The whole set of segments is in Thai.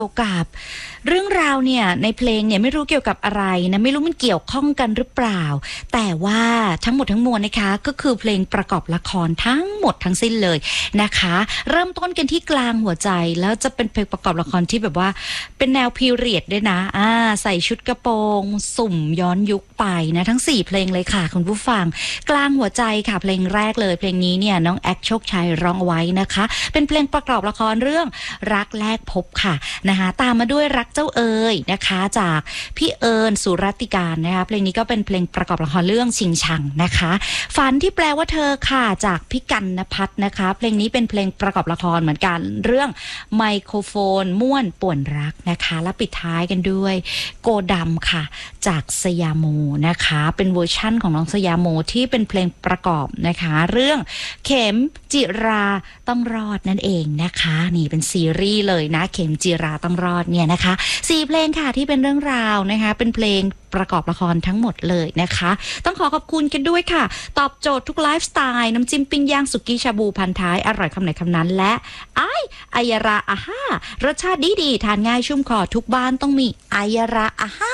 เกี่ยวกับเรื่องราวเนี่ยในเพลงเนี่ยไม่รู้เกี่ยวกับอะไรนะไม่รู้มันเกี่ยวข้องกันหรือเปล่าแต่ว่าทั้งหมดทั้งมวลนะคะก็คือเพลงประกอบละครทั้งหมดทั้งสิ้นเลยนะคะเริ่มต้นกันที่กลางหัวใจแล้วจะเป็นเพลงประกอบละครที่แบบว่าเป็นแนวพีเรียดด้วยนะใส่ชุดกระโปรงสุ่มย้อนยุคไปนะทั้ง4เพลงเลยค่ะคุณผู้ฟังกลางหัวใจค่ะเพลงแรกเลยเพลงนี้เนี่ยน้องแอคโชคชัยร้องไว้นะคะเป็นเพลงประกอบละครเรื่องรักแรกพบค่ะนะคะตามมาด้วยรักเจ้าเอ๋ยนะคะจากพี่เอิญสุรติการนะคะเพลงนี้ก็เป็นเพลงประกอบละครเรื่องชิงชังนะคะฝันที่แปลว่าเธอค่ะจากพี่กันณภัทรนะคะเพลงนี้เป็นเพลงประกอบละครเหมือนกันเรื่องไมโครโฟนม่วนป่วนรักนะคะและปิดท้ายกันด้วยโกดำค่ะจากสยามโมนะคะเป็นเวอร์ชั่นของน้องสยามโมที่เป็นเพลงประกอบนะคะเรื่องเข็มจิราต้องรอดนั่นเองนะคะนี่เป็นซีรีส์เลยนะเข็มจิราต้องรอดเนี่ยนะคะ4เพลงค่ะที่เป็นเรื่องราวนะคะเป็นเพลงประกอบละครทั้งหมดเลยนะคะต้องขอบคุณกันด้วยค่ะตอบโจทย์ทุกไลฟ์สไตล์น้ำจิ้มปิ้งย่างสุกี้ชาบูพันท้ายอร่อยคำไหนคำนั้นและอายราอาฮ่ารสชาติดีทานง่ายชุ่มคอทุกบ้านต้องมีอายราอาฮ่า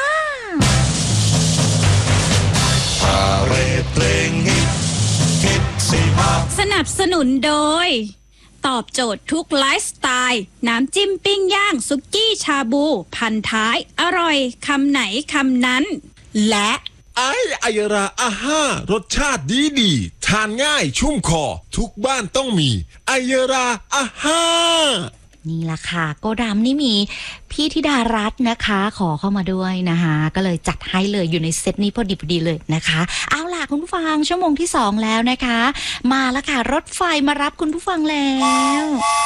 สนับสนุนโดยตอบโจทย์ทุกไลฟ์สไตล์น้ำจิ้มปิ้งย่างสุกี้ชาบูพันท้ายอร่อยคำไหนคำนั้นและอายราอาฮ่ารสชาติดีทานง่ายชุ่มคอทุกบ้านต้องมีอายราอาฮ่านี่ล่ะค่ะโกดำนี่มีพี่ธิดารัตน์นะคะขอเข้ามาด้วยนะคะก็เลยจัดให้เลยอยู่ในเซตนี้พอดีเลยนะคะเอาล่ะคุณผู้ฟังชั่วโมงที่2แล้วนะคะมาแล้วค่ะรถไฟมารับคุณผู้ฟังแล้ว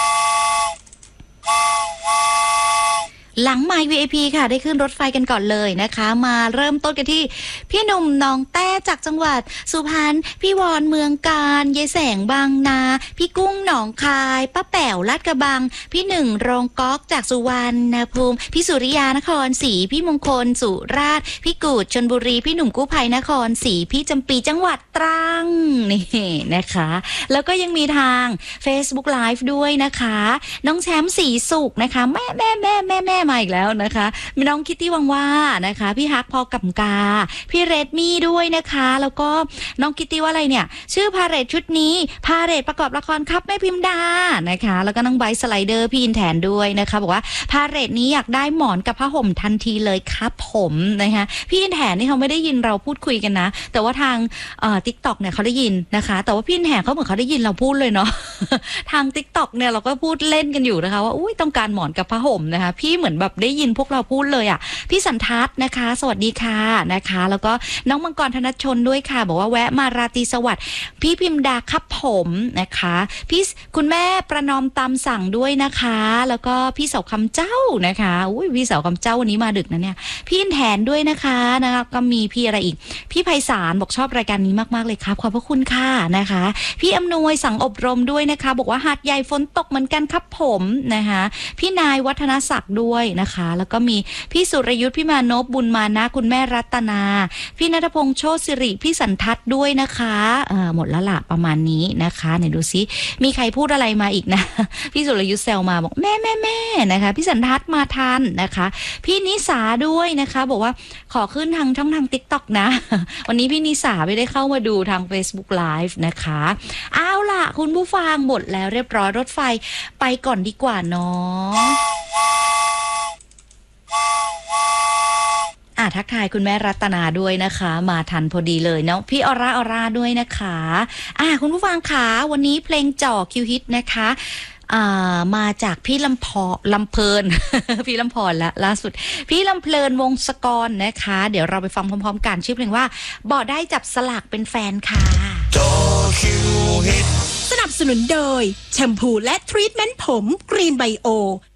หลังไมค์ VIP ค่ะได้ขึ้นรถไฟกันก่อนเลยนะคะมาเริ่มต้นกันที่พี่หนุ่มหนองแต้จากจังหวัดสุพรรณพี่วอนเมืองการยายแสงบางนาพี่กุ้งหนองคายป้าแป๋วลาดกระบังพี่หนึ่งโรงก๊อกจากสุวรรณภูมิพี่สุริยานครศรีพี่มงคลสุราษฎร์พี่กูดชลบุรีพี่หนุ่มกู้ภัยนครศรีพี่จำปีจังหวัดตรังนี่นะคะแล้วก็ยังมีทาง Facebook Live ด้วยนะคะน้องแชมป์ศรีสุขนะคะแม่มาอีกแล้วนะคะมีน้องคิตตี้วังว่านะคะพี่ฮักพอกำกาพี่เรดมี่ด้วยนะคะแล้วก็น้องคิตตี้ว่าอะไรเนี่ยชื่อพาเรตชุดนี้พาเรตประกอบละครครับแม่พิมดานะคะแล้วก็น้องไบสไลเดอร์พี่อินแทนด้วยนะคะบอกว่าพาเรตนี้อยากได้หมอนกับผ้าห่มทันทีเลยครับผมนะคะพี่อินแทนนี่เขาไม่ได้ยินเราพูดคุยกันนะแต่ว่าทางTikTok เนี่ยเขาได้ยินนะคะแต่ว่าพี่อินแทนเขาเหมือนเขาได้ยินเราพูดเลยเนาะ ทาง TikTok เนี่ยเราก็พูดเล่นกันอยู่นะคะว่าอุ้ยต้องการหมอนกับผ้าห่มนะคะพี่เหมือนแบบได้ยินพวกเราพูดเลยอ่ะพี่สันทัศน์นะคะสวัสดีค่ะนะคะแล้วก็น้องมังกรธนชนด้วยค่ะบอกว่าแวะมาราตรีสวัสดิ์พี่พิมดาครับผมนะคะพี่คุณแม่ประนอมตามสั่งด้วยนะคะแล้วก็พี่เสาคำเจ้านะคะอุ้ยพี่เสาคำเจ้าวันนี้มาดึกนะเนี่ยพี่อินแทนด้วยนะคะก็มีพี่อะไรอีกพี่ไพศาลบอกชอบรายการนี้มากๆเลยครับขอบพระคุณค่ะนะคะพี่อำนวยสั่งอบรมด้วยนะคะบอกว่าหาดใหญ่ฝนตกเหมือนกันครับผมนะคะพี่นายวัฒนศักดิ์ด้วยนะคะแล้วก็มีพี่สุรยุทธพี่มานพบุญมานะคุณแม่รัตนาพี่ณัฐพงษ์โชติสิริพี่สันทัศน์ด้วยนะคะหมดละละประมาณนี้นะคะไหนดูซิมีใครพูดอะไรมาอีกนะ พี่สุรยุทธแซวมาบอกแม่นะคะพี่สันทัศน์มาทันนะคะพี่นิสาด้วยนะคะบอกว่าขอขึ้นทางช่องทาง TikTok นะ วันนี้พี่นิสาไม่ได้เข้ามาดูทาง Facebook Live นะคะเอาล่ะคุณผู้ฟังหมดแล้วเรียบร้อยรถไฟไปก่อนดีกว่าเนาะทักทายคุณแม่รัตนาด้วยนะคะมาทันพอดีเลยเนาะพี่อร่าด้วยนะคะคุณผู้ฟังคะวันนี้เพลงจ่อคิวฮิตนะคะมาจากพี่ลำเพลิน พี่ลำพรและล่าสุดพี่ลำเพลินวงศกรนะคะเดี๋ยวเราไปฟังพร้อมๆกันชื่อเพลงว่าบอกได้จับสลากเป็นแฟนค่ะจ่อคิวฮิตสนับสนุนโดยแชมพูและทรีทเมนต์ผมกรีนไบโอ